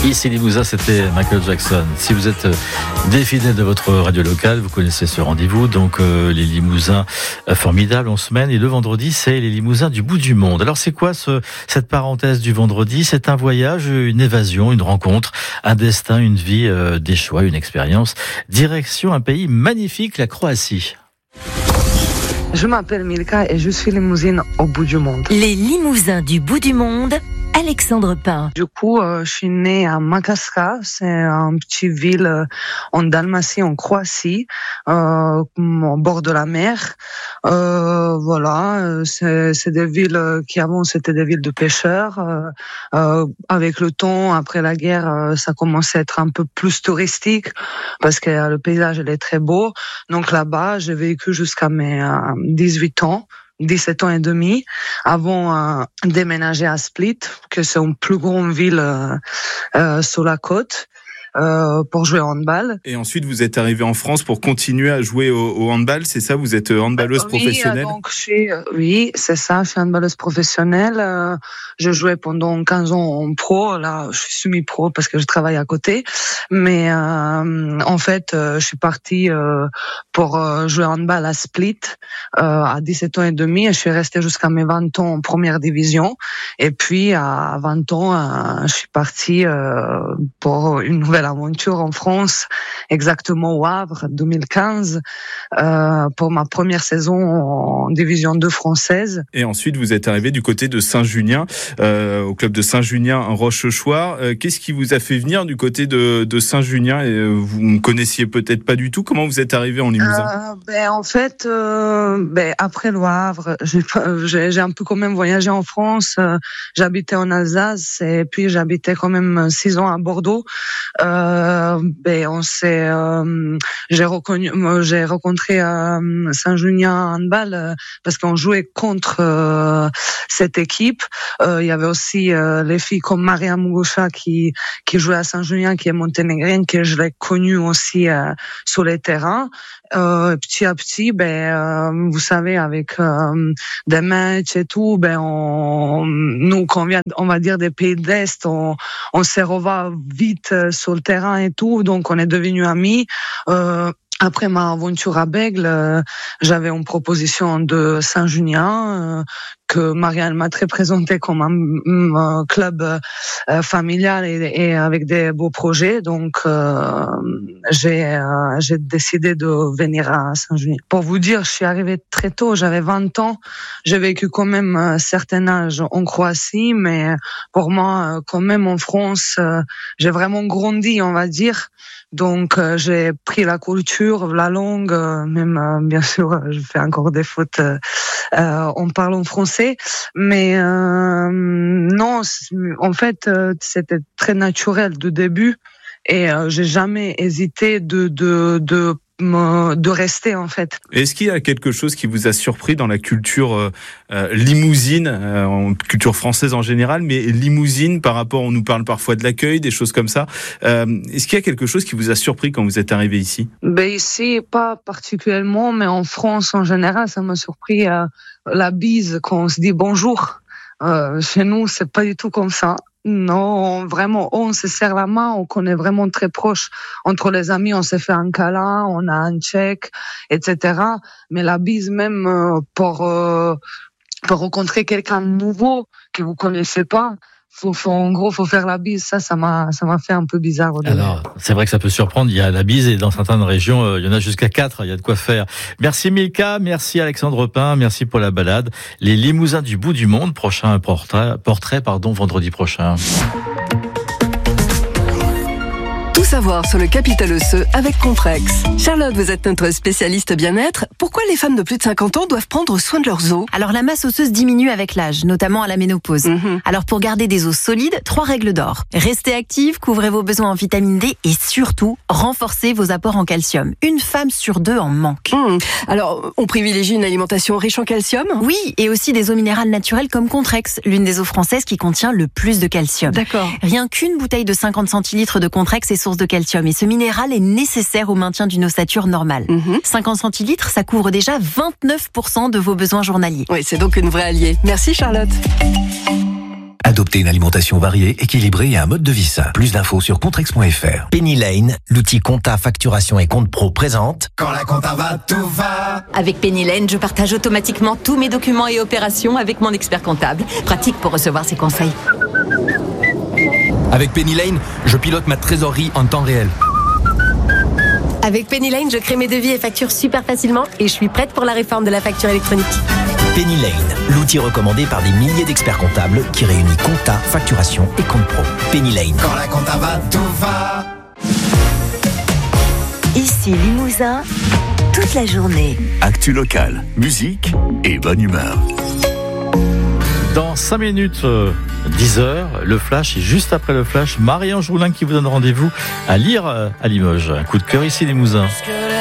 Ici Limousin, c'était Michael Jackson. Si vous êtes des fidèles de votre radio locale, vous connaissez ce rendez-vous. Donc les Limousins formidables en semaine. Et le vendredi, c'est les Limousins du bout du monde. Alors c'est quoi cette parenthèse du vendredi? C'est un voyage, une évasion, une rencontre, un destin, une vie, des choix, une expérience. Direction un pays magnifique, la Croatie. Je m'appelle Milka et je suis limousine au bout du monde. Les Limousins du bout du monde, Alexandre Pin. Du coup, je suis née à Makarska, c'est une petite ville en Dalmatie, en Croatie, au bord de la mer. Voilà, c'est des villes qui avant c'était des villes de pêcheurs. Avec le temps, après la guerre, ça commençait à être un peu plus touristique parce que le paysage il est très beau. Donc là-bas, j'ai vécu jusqu'à mes 18 ans. 17 ans et demi, avant déménager à Split, que c'est une plus grande ville sur la côte, pour jouer au handball. Et ensuite, vous êtes arrivée en France pour continuer à jouer au handball, c'est ça? Vous êtes handballeuse professionnelle? Donc oui, c'est ça, je suis handballeuse professionnelle. Je jouais pendant 15 ans en pro. Là, je suis semi-pro parce que je travaille à côté. Mais en fait, je suis partie pour jouer au handball à Split à 17 ans et demi. Et je suis restée jusqu'à mes 20 ans en première division. Et puis, à 20 ans, je suis partie pour une nouvelle aventure en France, exactement au Havre, 2015, pour ma première saison en division 2 française. Et ensuite, vous êtes arrivé du côté de Saint-Junien, au club de Saint-Junien en Rochechouart. Qu'est-ce qui vous a fait venir du côté de Saint-Junien? Vous ne connaissiez peut-être pas du tout. Comment vous êtes arrivé en Limousin? En fait, après le Havre, j'ai un peu quand même voyagé en France. J'habitais en Alsace et puis j'habitais quand même 6 ans à Bordeaux. J'ai rencontré Saint-Junien handball parce qu'on jouait contre cette équipe. Il y avait aussi les filles comme Maria Mugocha qui jouait à Saint-Junien, qui est monténégrine, que je l'ai connue aussi sur les terrains. Petit à petit, vous savez, avec des matchs et tout, nous qu'on vient, on va dire, des pays de l'Est, on s'est revu vite sur le terrain et tout, donc on est devenus amis. Après ma aventure à Bègle, j'avais une proposition de Saint-Junien que Marianne m'a très présenté comme un club familial et avec des beaux projets. Donc j'ai décidé de venir à Saint-Junien. Pour vous dire, je suis arrivée très tôt, j'avais 20 ans. J'ai vécu quand même un certain âge en Croatie, mais pour moi, quand même en France, j'ai vraiment grandi, on va dire. Donc j'ai pris la culture, la langue, même bien sûr je fais encore des fautes en parlant français, mais non, en fait c'était très naturel de début et j'ai jamais hésité de rester en fait. Est-ce qu'il y a quelque chose qui vous a surpris dans la culture limousine, culture française en général, mais limousine par rapport, on nous parle parfois de l'accueil, des choses comme ça. Est-ce qu'il y a quelque chose qui vous a surpris quand vous êtes arrivé ici? Ici, pas particulièrement, mais en France en général, ça m'a surpris la bise quand on se dit bonjour. Chez nous, c'est pas du tout comme ça. Non, vraiment, on se serre la main, on connaît vraiment très proche. Entre les amis, on s'est fait un câlin, on a un check, etc. Mais la bise même pour rencontrer quelqu'un de nouveau que vous connaissez pas, en gros, faut faire la bise. Ça m'a fait un peu bizarre au début. Alors, c'est vrai que ça peut surprendre. Il y a la bise et dans certaines régions, il y en a jusqu'à 4. Il y a de quoi faire. Merci Milka, merci Alexandre Pin, merci pour la balade. Les Limousins du bout du monde. Prochain portrait, vendredi prochain. Tout savoir sur le capital osseux avec Comprex. Charlotte, vous êtes notre spécialiste bien-être. Pourquoi les femmes de plus de 50 ans doivent prendre soin de leurs os? Alors la masse osseuse diminue avec l'âge, notamment à la ménopause. Alors pour garder des os solides, 3 règles d'or. Restez active, couvrez vos besoins en vitamine D et surtout, renforcez vos apports en calcium. Une femme sur 2 en manque. Alors, on privilégie une alimentation riche en calcium? Oui, et aussi des eaux minérales naturelles comme Contrex, l'une des eaux françaises qui contient le plus de calcium. D'accord. Rien qu'une bouteille de 50 centilitres de Contrex est source de calcium et ce minéral est nécessaire au maintien d'une ossature normale. 50 centilitres, ça couvre déjà 29% de vos besoins journaliers. Oui, c'est donc une vraie alliée. Merci Charlotte. Adoptez une alimentation variée, équilibrée et un mode de vie sain. Plus d'infos sur Contrex.fr. Penny Lane, l'outil compta, facturation et compte pro présente. Quand la compta va, tout va. Avec Penny Lane, je partage automatiquement tous mes documents et opérations avec mon expert comptable. Pratique pour recevoir ses conseils. Avec Penny Lane, je pilote ma trésorerie en temps réel. Avec Penny Lane, je crée mes devis et factures super facilement et je suis prête pour la réforme de la facture électronique. Penny Lane, l'outil recommandé par des milliers d'experts comptables qui réunit compta, facturation et compte pro. Penny Lane. Quand la compta va, tout va. Ici Limousin, toute la journée. Actu locale, musique et bonne humeur. Dans 5 minutes, 10h, le flash, et juste après le flash, Marie-Ange Roulin qui vous donne rendez-vous à Lire à Limoges. Un coup de cœur ici Limousin.